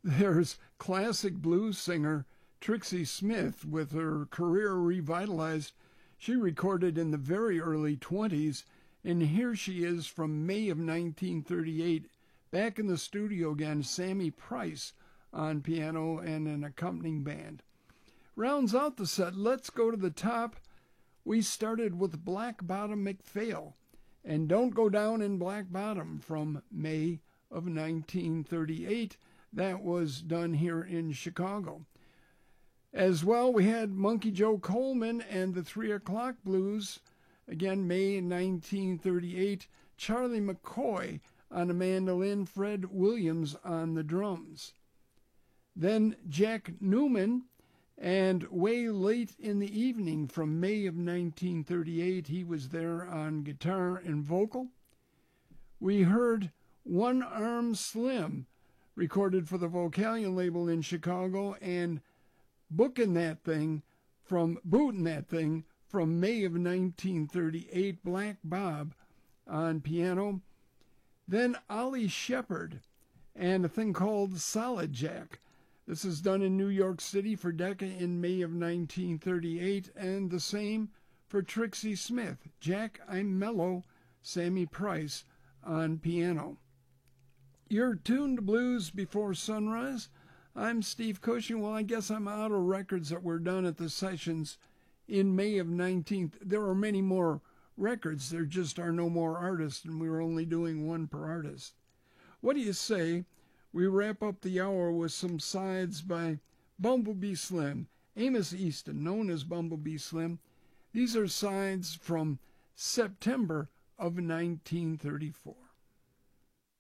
There's classic blues singer Trixie Smith with her career revitalized. She recorded in the very early 20s, and here she is from May of 1938, back in the studio again, Sammy Price on piano and an accompanying band. Rounds out the set, let's go to the top. We started with Black Bottom McPhail and Don't Go Down in Black Bottom from May of 1938. That was done here in Chicago. As well, we had Monkey Joe Coleman and the 3 O'Clock Blues, again May 1938. Charlie McCoy on the mandolin, Fred Williams on the drums. Then Jack Newman and Way Late in the Evening from May of 1938. He was there on guitar and vocal. We heard One Arm Slim, recorded for the Vocalion label in Chicago, and Bootin' That Thing from May of 1938, Black Bob on piano. Then Ollie Shepherd and a thing called Solid Jack. This is done in New York City for Decca in May of 1938, and the same for Trixie Smith. Jack, I'm Mellow, Sammy Price on piano. You're tuned to Blues Before Sunrise. I'm Steve Cushing. Well, I guess I'm out of records that were done at the sessions in May of 19th. There are many more records. There just are no more artists, and we were only doing one per artist. What do you say we wrap up the hour with some sides by Bumblebee Slim, Amos Easton, known as Bumblebee Slim. These are sides from September of 1934.